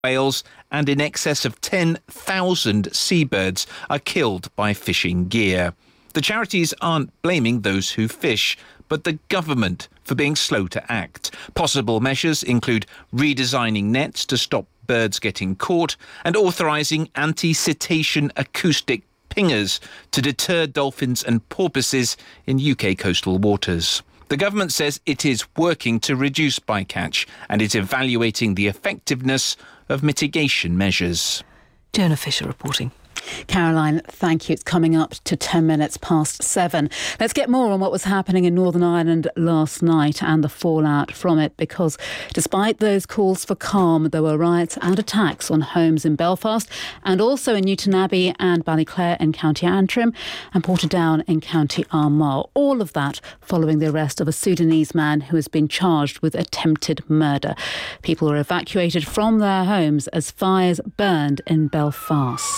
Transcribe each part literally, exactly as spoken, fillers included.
whales, and in excess of ten thousand seabirds are killed by fishing gear. The charities aren't blaming those who fish, but the government for being slow to act. Possible measures include redesigning nets to stop birds getting caught and authorising anti-cetacean acoustic pingers to deter dolphins and porpoises in U K coastal waters. The government says it is working to reduce bycatch and is evaluating the effectiveness of mitigation measures. Jonah Fisher reporting. Caroline, thank you. It's coming up to ten minutes past seven. Let's get more on what was happening in Northern Ireland last night and the fallout from it, because despite those calls for calm, there were riots and attacks on homes in Belfast and also in Newtonabbey and Ballyclare in County Antrim and Portadown in County Armagh. All of that following the arrest of a Sudanese man who has been charged with attempted murder. People were evacuated from their homes as fires burned in Belfast.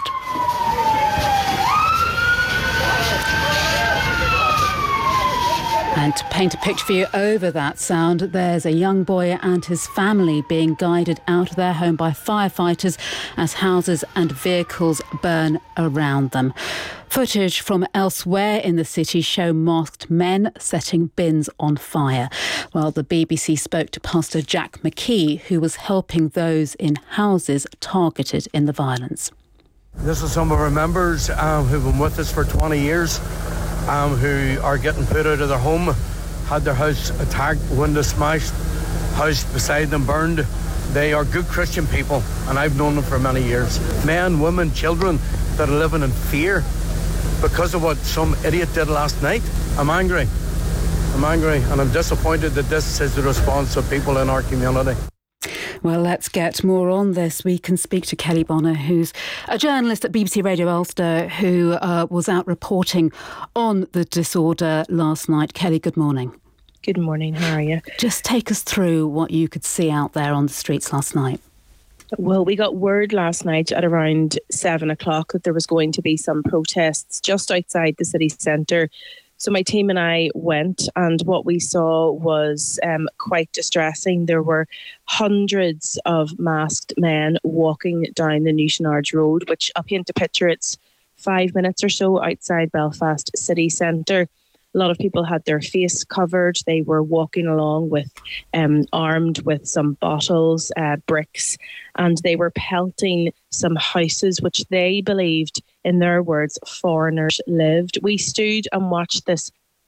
And to paint a picture for you over that sound, there's a young boy and his family being guided out of their home by firefighters as houses and vehicles burn around them. Footage from elsewhere in the city show masked men setting bins on fire. Well, the B B C spoke to Pastor Jack McKee, who was helping those in houses targeted in the violence. This is some of our members um, who've been with us for twenty years, um, who are getting put out of their home, had their house attacked, windows smashed, house beside them burned. They are good Christian people, and I've known them for many years. Men, women, children that are living in fear because of what some idiot did last night. I'm angry. I'm angry, and I'm disappointed that this is the response of people in our community. Well, let's get more on this. We can speak to Kelly Bonner, who's a journalist at B B C Radio Ulster, who uh, was out reporting on the disorder last night. Kelly, good morning. Good morning, how are you? Just take us through what you could see out there on the streets last night. Well, we got word last night at around seven o'clock that there was going to be some protests just outside the city centre. So my team and I went, and what we saw was um, quite distressing. There were hundreds of masked men walking down the Newtownards Road, which I'll paint a picture. It's five minutes or so outside Belfast city centre. A lot of people had their face covered. They were walking along with um, armed with some bottles, uh, bricks, and they were pelting some houses which they believed, in their words, foreigners lived. We stood and watched this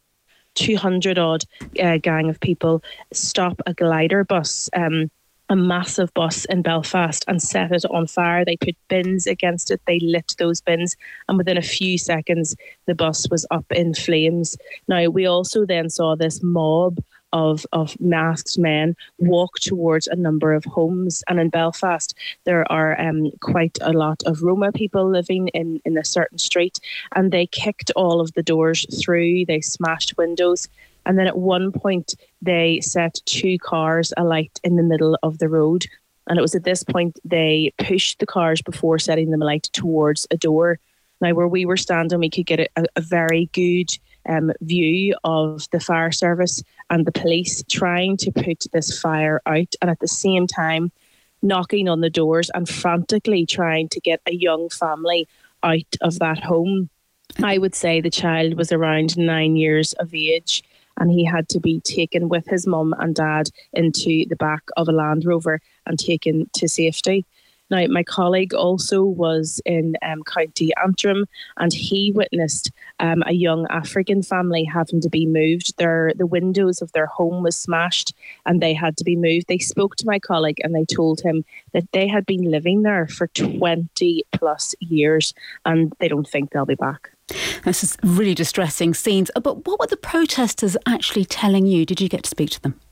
two hundred odd uh, gang of people stop a glider bus, um, a massive bus in Belfast, and set it on fire. They put bins against it. They lit those bins, and within a few seconds, the bus was up in flames. Now, we also then saw this mob of of masked men walk towards a number of homes. And in Belfast, there are um, quite a lot of Roma people living in, in a certain street, and they kicked all of the doors through. They smashed windows. And then at one point, they set two cars alight in the middle of the road. And it was at this point they pushed the cars before setting them alight towards a door. Now, where we were standing, we could get a, a very good um, view of the fire service and the police trying to put this fire out, and at the same time knocking on the doors and frantically trying to get a young family out of that home. I would say the child was around nine years of age, and he had to be taken with his mum and dad into the back of a Land Rover and taken to safety. Now, my colleague also was in um, County Antrim, and he witnessed um, a young African family having to be moved. Their the windows of their home was smashed and they had to be moved. They spoke to my colleague and they told him that they had been living there for twenty plus years and they don't think they'll be back. This is really distressing scenes. But what were the protesters actually telling you? Did you get to speak to them?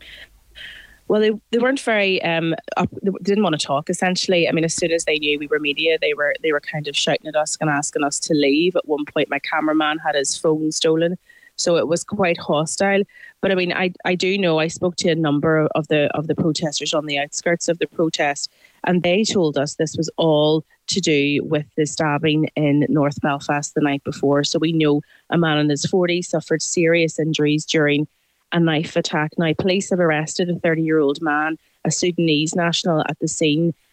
Well, they they weren't very um up, they didn't want to talk. Essentially, I mean, as soon as they knew we were media, they were they were kind of shouting at us and asking us to leave. At one point, my cameraman had his phone stolen, so it was quite hostile. But I mean, I I do know I spoke to a number of the of the protesters on the outskirts of the protest, and they told us this was all to do with the stabbing in North Belfast the night before. So we know a man in his forties suffered serious injuries during a knife attack. Now, police have arrested a thirty-year-old man, a Sudanese national, at the scene,